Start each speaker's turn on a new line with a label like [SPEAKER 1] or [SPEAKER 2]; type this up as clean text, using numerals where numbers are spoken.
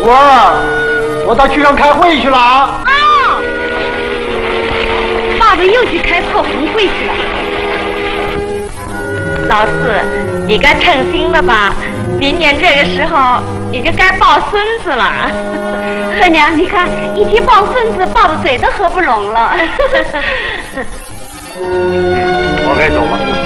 [SPEAKER 1] 我到区上开会去了啊！
[SPEAKER 2] 爸爸又去开破红会去了。
[SPEAKER 3] 老四，你该称心了吧？明年这个时候，你就该抱孙子了。
[SPEAKER 2] 三娘，你看，一提抱孙子，爸爸嘴都合不拢了。
[SPEAKER 1] 我该走了。